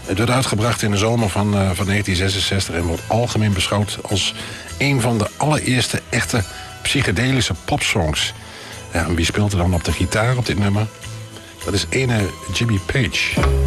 Het werd uitgebracht in de zomer van 1966 en wordt algemeen beschouwd als een van de allereerste echte psychedelische popsongs. Ja, en wie speelt er dan op de gitaar op dit nummer? Dat is ene Jimmy Page.